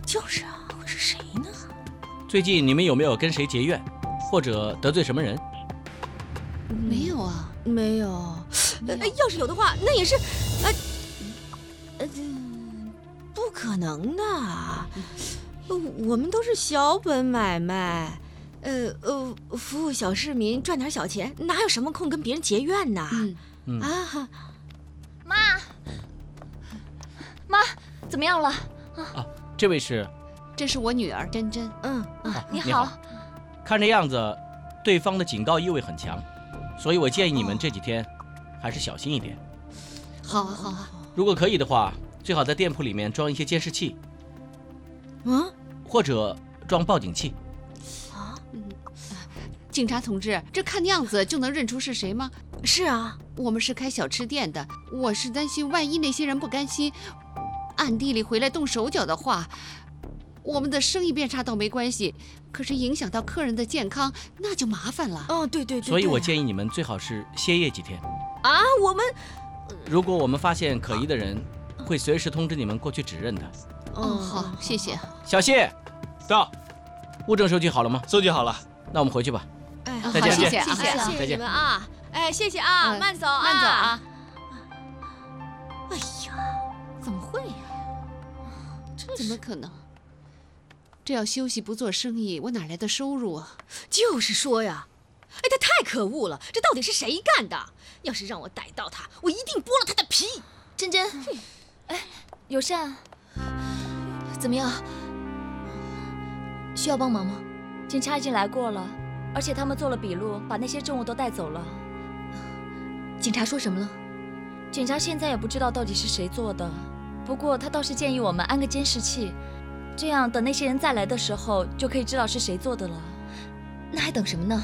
就是啊，会是谁呢？ 最近你们有没有跟谁结怨，或者得罪什么人？ 没有啊， 没有。要是有的话，那也是，不可能的。我们都是小本买卖，服务小市民，赚点小钱，哪有什么空跟别人结怨呢？啊， 妈，怎么样了？ 啊，这位是？ 这是我女儿珍珍。 你好。 看这样子，对方的警告意味很强，所以我建议你们这几天还是小心一点。 好啊，好啊。 如果可以的话，最好在店铺里面装一些监视器，或者装报警器。 警察同志，这看样子就能认出是谁吗？ 是啊， 我们是开小吃店的，我是担心万一那些人不甘心，暗地里回来动手脚的话，我们的生意变差倒没关系，可是影响到客人的健康，那就麻烦了。 对。 所以我建议你们最好是歇业几天。 啊，我们如果我们发现可疑的人，会随时通知你们过去指认的。 好，谢谢。 小谢， 到， 物证收集好了吗？ 收集好了。 那我们回去吧。 好， 再见。 谢谢啊， 谢谢你们啊！谢谢啊，慢走啊， 慢走啊。 哎呀，怎么会呀？ 怎么可能？这要休息不做生意，我哪来的收入啊？ 就是说呀，他太可恶了！这到底是谁干的？要是让我逮到他，我一定剥了他的皮。 珍珍，友善，怎么样？需要帮忙吗？警察已经来过了，而且他们做了笔录，把那些证物都带走了。警察说什么了？警察现在也不知道到底是谁做的，不过他倒是建议我们安个监视器，这样等那些人再来的时候，就可以知道是谁做的了。那还等什么呢？